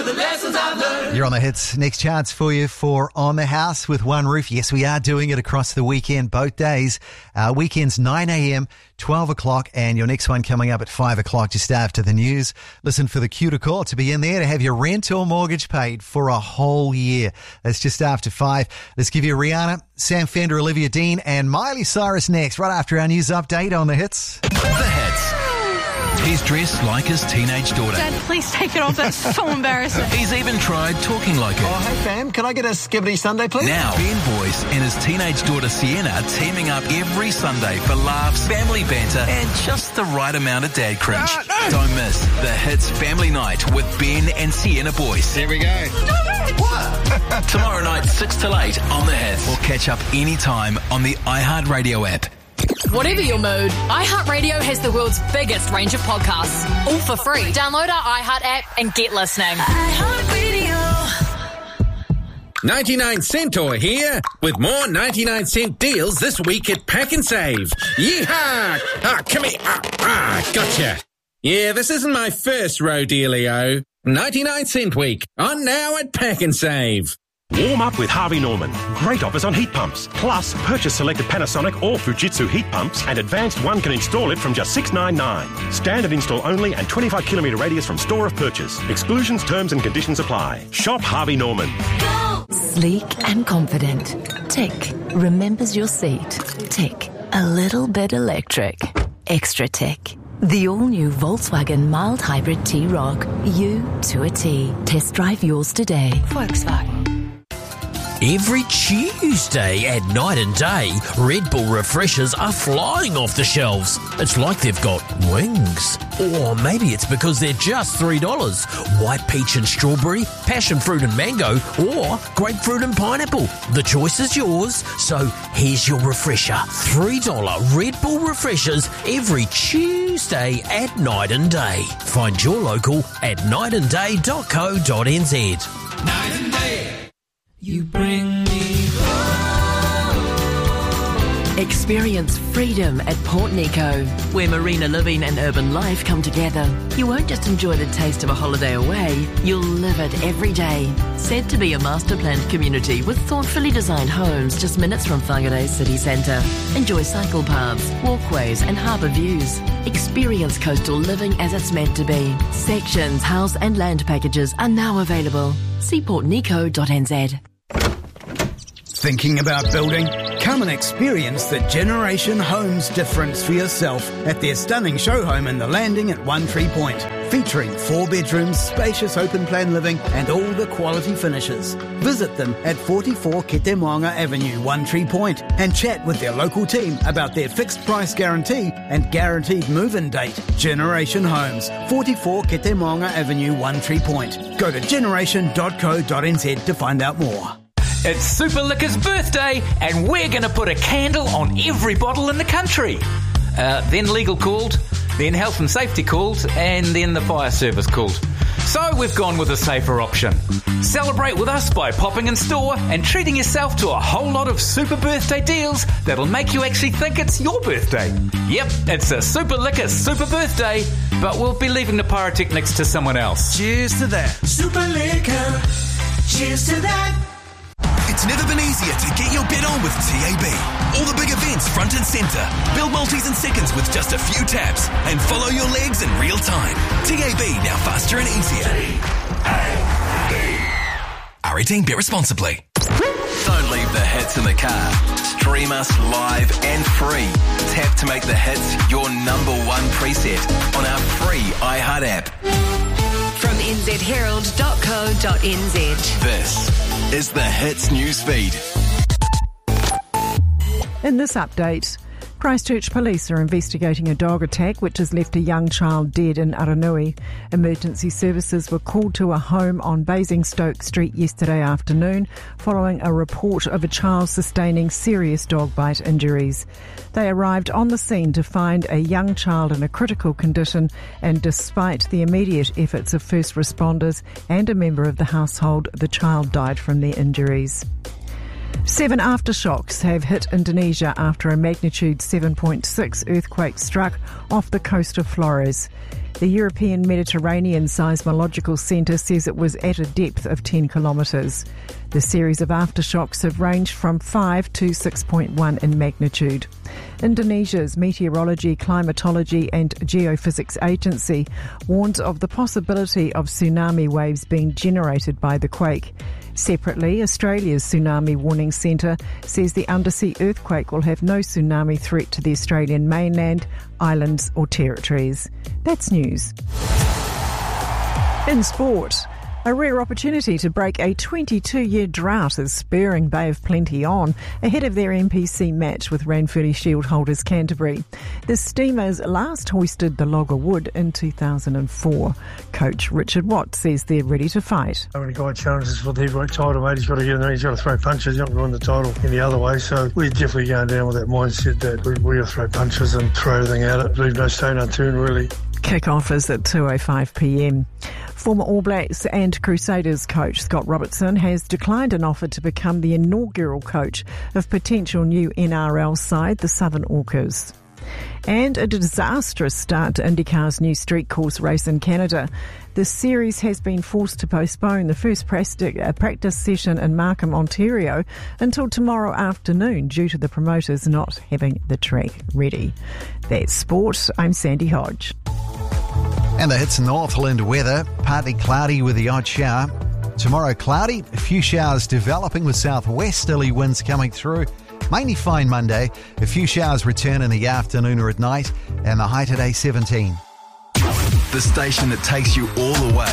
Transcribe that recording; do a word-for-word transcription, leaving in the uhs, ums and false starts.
the lessons I've learned. You're on the hits. Next chance for you for On the House with One Roof. Yes, we are doing it across the weekend, both days. Uh, weekends nine a.m, twelve o'clock, and your next one coming up at five o'clock just after the news. Listen for the cue to call to be in there to have your rent or mortgage paid for a whole year. That's just after five. Let's give you Rihanna, Sam Fender, Olivia Dean, and Miley Cyrus next, right after our news update on the hits. The hits. He's dressed like his teenage daughter. Dad, please take it off. That's so embarrassing. He's even tried talking like her. Oh, hey, fam, can I get a skibbity Sunday, please? Now, Ben Boyce and his teenage daughter Sienna teaming up every Sunday for laughs, family banter, and just the right amount of dad cringe. No, no. Don't miss the Hits Family Night with Ben and Sienna Boyce. Here we go. What? Tomorrow night, six till eight on the Hits. Or catch up anytime on the iHeartRadio app. Whatever your mood, iHeartRadio has the world's biggest range of podcasts, all for free. Download our iHeart app and get listening. ninety-nine Centaur here with more ninety-nine cent deals this week at Pack and Save. Yeehaw! Ah, come here. Ah, ah, gotcha. Yeah, this isn't my first rodeo. ninety-nine cent week on now at Pack and Save. Warm up with Harvey Norman. Great offers on heat pumps. Plus, purchase selected Panasonic or Fujitsu heat pumps and Advanced One can install it from just six dollars and ninety-nine cents. Standard install only and twenty-five kilometre radius from store of purchase. Exclusions, terms and conditions apply. Shop Harvey Norman. Go! Sleek and confident. Tick. Remembers your seat. Tick. A little bit electric. Extra tick. The all-new Volkswagen mild hybrid T-Roc. You to a T. Test drive yours today. Volkswagen. Every Tuesday at Night and Day, Red Bull refreshers are flying off the shelves. It's like they've got wings. Or maybe it's because they're just three dollars. White peach and strawberry, passion fruit and mango, or grapefruit and pineapple. The choice is yours, so here's your refresher. three dollars Red Bull refreshers every Tuesday at Night and Day. Find your local at night and day dot co dot n z. Night and Day. You bring me home. Experience freedom at Port Nico, where marina living and urban life come together. You won't just enjoy the taste of a holiday away, you'll live it every day. Said to be a master-planned community with thoughtfully designed homes just minutes from Whangarei city centre. Enjoy cycle paths, walkways and harbour views. Experience coastal living as it's meant to be. Sections, house and land packages are now available. See port nico dot n z. Thinking about building? Come and experience the Generation Homes difference for yourself at their stunning show home in the Landing at One Tree Point, featuring four bedrooms, spacious open plan living and all the quality finishes. Visit them at forty-four Ketemoanga Avenue, One Tree Point, and chat with their local team about their fixed price guarantee and guaranteed move-in date. Generation Homes, forty-four Ketemoanga Avenue, One Tree Point. Go to generation dot co dot n z to find out more. It's Super Liquor's birthday, and we're going to put a candle on every bottle in the country. Uh, then Legal called, then Health and Safety called, and then the Fire Service called. So we've gone with a safer option. Celebrate with us by popping in store and treating yourself to a whole lot of super birthday deals that'll make you actually think it's your birthday. Yep, it's a Super Liquor super birthday, but we'll be leaving the pyrotechnics to someone else. Cheers to that. Super Liquor. Cheers to that. It's never been easier to get your bet on with T A B. All the big events front and centre. Build multis in seconds with just a few taps and follow your legs in real time. T A B, now faster and easier. R eighteen, bet responsibly. Don't leave the hits in the car. Stream us live and free. Tap to make the hits your number one preset on our free iHeart app. From n z herald dot co dot n z. This is the Hits News Feed. In this update, Christchurch police are investigating a dog attack which has left a young child dead in Aranui. Emergency services were called to a home on Basingstoke Street yesterday afternoon following a report of a child sustaining serious dog bite injuries. They arrived on the scene to find a young child in a critical condition, and despite the immediate efforts of first responders and a member of the household, the child died from their injuries. Seven aftershocks have hit Indonesia after a magnitude seven point six earthquake struck off the coast of Flores. The European Mediterranean Seismological Centre says it was at a depth of ten kilometres. The series of aftershocks have ranged from five to six point one in magnitude. Indonesia's Meteorology, Climatology and Geophysics Agency warns of the possibility of tsunami waves being generated by the quake. Separately, Australia's Tsunami Warning Centre says the undersea earthquake will have no tsunami threat to the Australian mainland, islands or territories. That's news. In sport, a rare opportunity to break a twenty-two-year drought is spurring Bay of Plenty on ahead of their N P C match with Ranfurly Shield holders Canterbury. The Steamers last hoisted the log of wood in two thousand four. Coach Richard Watt says they're ready to fight. When a guy challenges for the heavyweight title, mate, he's got to get in there, he's got to throw punches, he's not going to win the title any other way. So we're definitely going down with that mindset that we, we're going to throw punches and throw everything at it, leave no stone unturned, really. Kick-off is at two oh five p m. Former All Blacks and Crusaders coach Scott Robertson has declined an offer to become the inaugural coach of potential new N R L side, the Southern Orcas. And a disastrous start to IndyCar's new street course race in Canada. The series has been forced to postpone the first practice session in Markham, Ontario until tomorrow afternoon due to the promoters not having the track ready. That's sport. I'm Sandy Hodge. And the hits Northland weather, partly cloudy with the odd shower. Tomorrow cloudy, a few showers developing with southwesterly winds coming through. Mainly fine Monday, a few showers return in the afternoon or at night, and the high today seventeen. The station that takes you all the way.